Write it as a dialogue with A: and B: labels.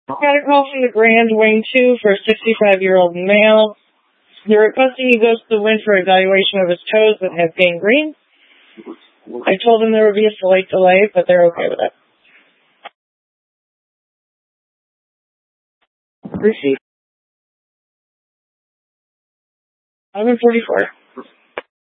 A: Got a call from the Grand Wing 2 for a 65-year-old male. They're requesting he goes to the Wynn for evaluation of his toes that have gangrene. I told them there would be a slight delay, but they're okay with it. Receipt. 11:44.